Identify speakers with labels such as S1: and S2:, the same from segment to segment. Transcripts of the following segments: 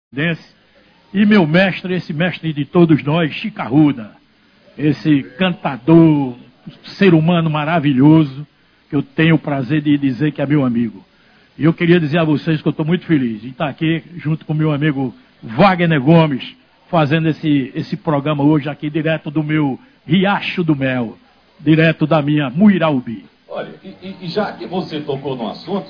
S1: Desse. E meu mestre, esse mestre de todos nós, Chico Arruda, esse cantador, ser humano maravilhoso, que eu tenho o prazer de dizer que é meu amigo. E eu queria dizer a vocês que eu estou muito feliz de estar aqui junto com meu amigo Wagner Gomes, fazendo esse programa hoje aqui direto do meu Riacho do Mel, direto da minha Muiraubi.
S2: Olha, e já que você tocou no assunto,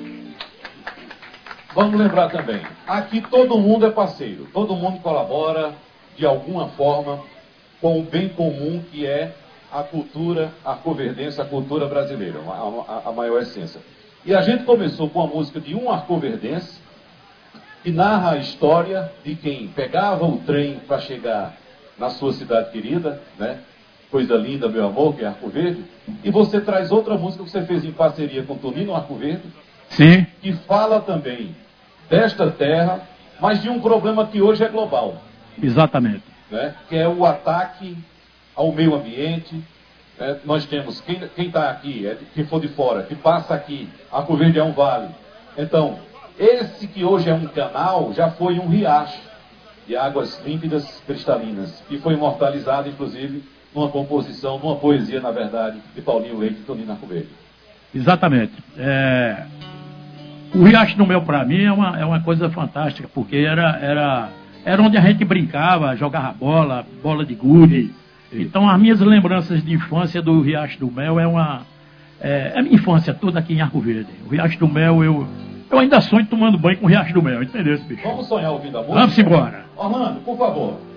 S2: vamos lembrar também, aqui todo mundo é parceiro, todo mundo colabora de alguma forma com o bem comum que é a cultura arcoverdense, a cultura brasileira, a maior essência. E a gente começou com a música de um arcoverdense, que narra a história de quem pegava o trem para chegar na sua cidade querida, né? Coisa linda, meu amor, que é Arco Verde. E você traz outra música que você fez em parceria com Tonino Arco Verde.
S1: Sim.
S2: Que fala também desta terra, mas de um problema que hoje é global.
S1: Exatamente.
S2: Né? Que é o ataque ao meio ambiente. Nós temos, quem está aqui, quem for de fora, que passa aqui, Arco Verde é um vale. Então, esse que hoje é um canal, já foi um riacho de águas límpidas, cristalinas, que foi imortalizado, inclusive, numa composição, numa poesia, na verdade, de Paulinho Leite e Tonino Arco Verde.
S1: Exatamente. O Riacho do Mel, para mim, é uma coisa fantástica, porque era onde a gente brincava, jogava bola de gude. Então, as minhas lembranças de infância do Riacho do Mel é a minha infância toda aqui em Arco Verde. O Riacho do Mel, eu ainda sonho tomando banho com o Riacho do Mel, entendeu, bicho?
S2: Vamos sonhar ouvindo a música?
S1: Vamos embora.
S2: Orlando, por favor.